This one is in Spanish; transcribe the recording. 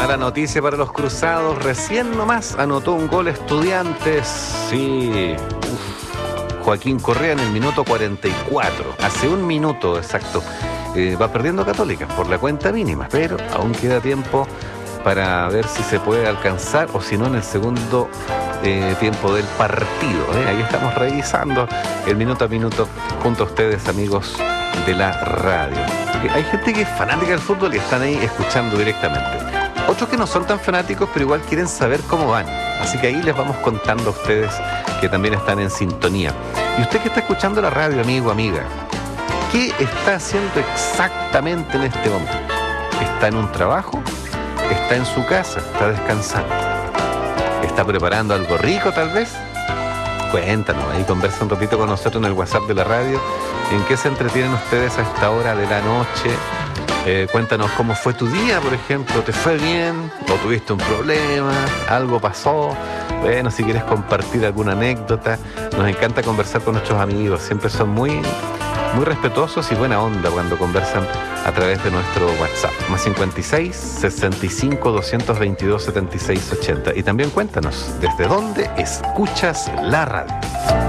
mala noticia para los cruzados. Recién nomás anotó un gol Estudiantes. Sí. Joaquín Correa en el minuto 44. Hace un minuto exacto. Va perdiendo Católica por la cuenta mínima, pero aún queda tiempo para ver si se puede alcanzar o si no en el segundo tiempo del partido. Ahí estamos revisando el minuto a minuto junto a ustedes, amigos de la radio. Hay gente que es fanática del fútbol y están ahí escuchando directamente. Otros que no son tan fanáticos, pero igual quieren saber cómo van. Así que ahí les vamos contando a ustedes que también están en sintonía. Y usted que está escuchando la radio, amigo, amiga, ¿qué está haciendo exactamente en este momento? ¿Está en un trabajo? ¿Está en su casa? ¿Está descansando? ¿Está preparando algo rico tal vez? Cuéntanos, ahí conversa un ratito con nosotros en el WhatsApp de la radio. ¿En qué se entretienen ustedes a esta hora de la noche? Cuéntanos cómo fue tu día, por ejemplo. ¿Te fue bien? ¿O tuviste un problema? ¿Algo pasó? Bueno, si quieres compartir alguna anécdota. Nos encanta conversar con nuestros amigos. Siempre son muy respetuosos y buena onda cuando conversan a través de nuestro WhatsApp. Más 56 65 222 76 80. Y también cuéntanos, ¿desde dónde escuchas la radio?